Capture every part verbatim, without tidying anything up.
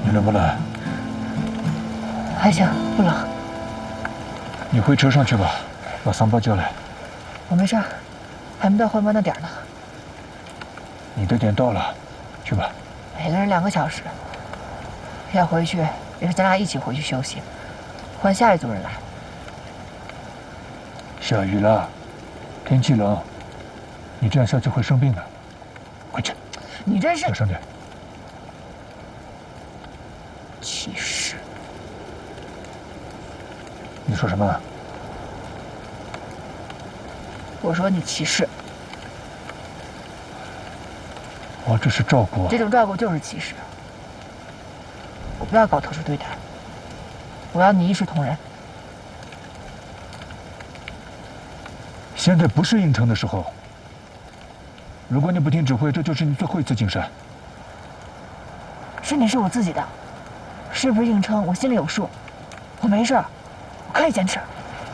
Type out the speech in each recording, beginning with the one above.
你冷不冷？ 还行，不冷。 你回车上去吧，把桑巴叫来。 我没事儿，还没到换班的点呢。 你的点到了，去吧。 每个人两个小时。要回去也是咱俩一起回去休息，换下一组人来。 下雨了，天气冷，你这样下去会生病的。快去。 你真是小声点。 歧视。 你说什么？ 我说你歧视。 我这是照顾。 这种照顾就是歧视。我不要搞特殊对待，我要你一视同仁。 现在不是应征的时候。如果你不听指挥，这就是你最后一次进山。 身体是我自己的，是不是硬撑我心里有数。我没事，我可以坚持。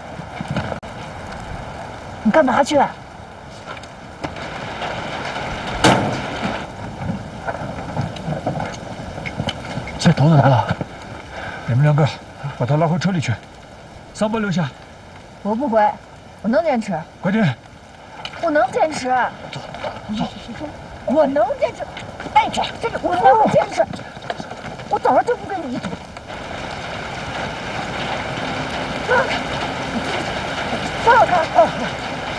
你干嘛去？ 这头子来了，你们两个把他拉回车里去，桑巴留下。 我不回，我能坚持。 快点！ 我能坚持。我能坚持。带着，这个我能坚持。我早上就不跟你一组。放开！放开！